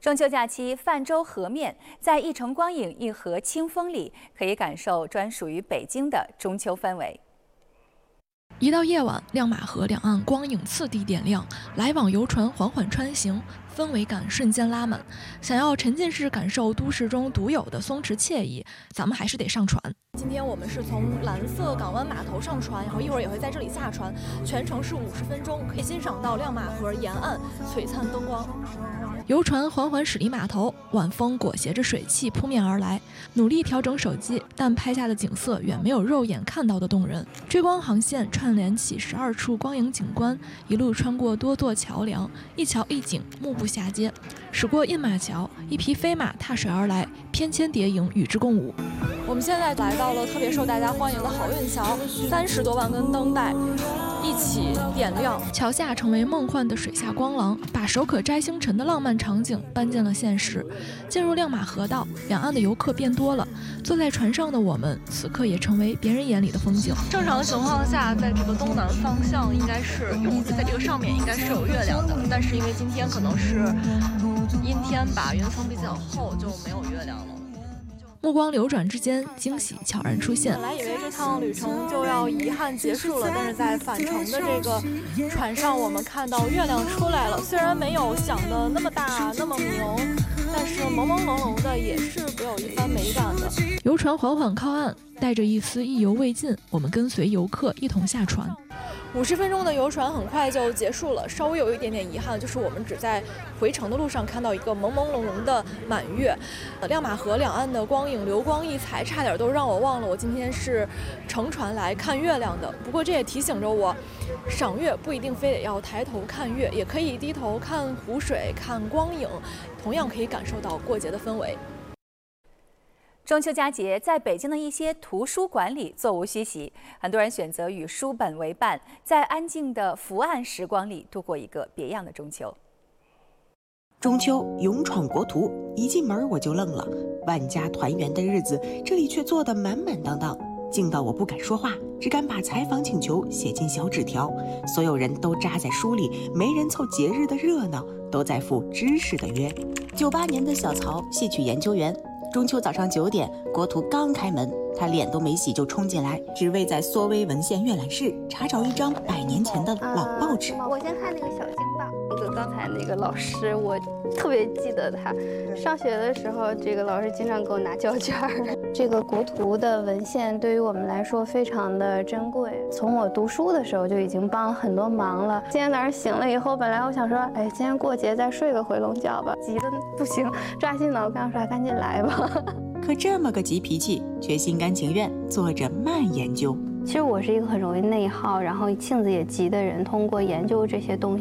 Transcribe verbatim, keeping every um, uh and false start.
中秋假期泛舟河面，在一城光影一河清风里，可以感受专属于北京的中秋氛围。 一到夜晚，亮马河两岸光影次第点亮，来往游船缓缓穿行，氛围感瞬间拉满。想要沉浸式感受都市中独有的松弛惬意，咱们还是得上船。今天我们是从蓝色港湾码头上船，然后一会儿也会在这里下船，全程是五十分钟，可以欣赏到亮马河沿岸璀璨灯光。游船缓缓驶离码头，晚风裹挟着水汽扑面而来。努力调整手机，但拍下的景色远没有肉眼看到的动人。追光航线串联起十二处光影景观，一路穿过多座桥梁，一桥一景，目不暇接。驶过印马桥，一匹飞马踏水而来，翩跹蝶影与之共舞。我们现在来到了特别受大家欢迎的好运桥，三十多万根灯带一起点亮，桥下成为梦幻的水下光廊，把手可摘星辰的浪漫场景搬进了现实。进入亮马河道，两岸的游客变多了，坐在船上的我们，此刻也成为别人眼里的风景。正常情况下，在这个东南方向应该是有，在这个上面应该是有月亮的，但是因为今天可能是阴天吧，云层比较厚，就没有月亮了。目光流转之间，惊喜悄然出现。本来以为这趟旅程就要遗憾结束了，但是在返程的这个船上，我们看到月亮出来了。虽然没有想的那么大那么明，但是朦朦胧胧的也是别有一番美感的。游船缓缓靠岸，带着一丝意犹未尽，我们跟随游客一同下船。五十分钟的游船很快就结束了，稍微有一点点遗憾，就是我们只在回程的路上看到一个朦朦胧胧的满月。亮马河两岸的光影流光溢彩，差点都让我忘了我今天是乘船来看月亮的。不过这也提醒着我，赏月不一定非得要抬头看月，也可以低头看湖水、看光影，同样可以感受到过节的氛围。 中秋佳节，在北京的一些图书馆里座无虚席，很多人选择与书本为伴，在安静的伏案时光里度过一个别样的中秋。 中秋勇闯国图，一进门我就愣了，万家团圆的日子，这里却坐得满满当当，静到我不敢说话，只敢把采访请求写进小纸条。所有人都扎在书里，没人凑节日的热闹，都在赴知识的约。九八年的小曹，戏曲研究员。中秋早上九点，国图刚开门，他脸都没洗就冲进来，只为在缩微文献阅览室查找一张百年前的老报纸。 我先看那个小京报，那个刚才那个老师，我特别记得他。上学的时候，这个老师经常给我拿胶卷儿。这个国图的文献对于我们来说非常的珍贵，从我读书的时候就已经帮很多忙了。今天早上醒了以后，本来我想说，哎，今天过节再睡个回笼觉吧，急得不行，抓心挠肝，说赶紧来吧。 可这么个急脾气，却心甘情愿做着慢研究。 其实我是一个很容易内耗，然后性子也急的人。通过研究这些东